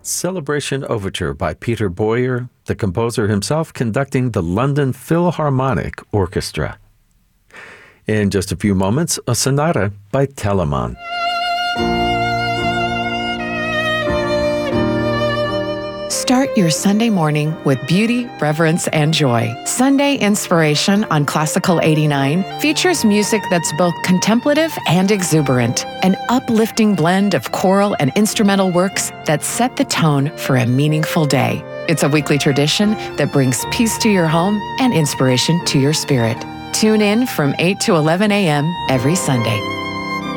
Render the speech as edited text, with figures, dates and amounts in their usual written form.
Celebration Overture by Peter Boyer, the composer himself conducting the London Philharmonic Orchestra. In just a few moments, a sonata by Telemann. Start your Sunday morning with beauty, reverence, and joy. Sunday Inspiration on Classical 89 features music that's both contemplative and exuberant, an uplifting blend of choral and instrumental works that set the tone for a meaningful day. It's a weekly tradition that brings peace to your home and inspiration to your spirit. Tune in from 8 to 11 a.m. every Sunday.